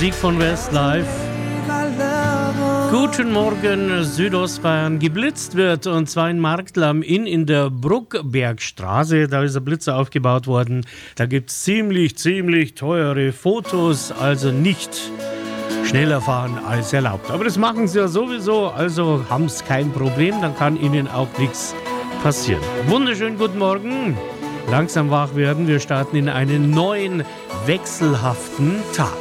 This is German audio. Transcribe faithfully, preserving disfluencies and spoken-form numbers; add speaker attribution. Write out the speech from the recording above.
Speaker 1: Musik von Westlife. Guten Morgen, Südostbayern. Geblitzt wird, und zwar in Marktl am Inn in der Bruckbergstraße. Da ist ein Blitzer aufgebaut worden. Da gibt es ziemlich, ziemlich teure Fotos, also nicht schneller fahren als erlaubt. Aber das machen sie ja sowieso, also haben sie kein Problem, dann kann ihnen auch nichts passieren. Wunderschönen guten Morgen. Langsam wach werden, wir starten in einen neuen, wechselhaften Tag.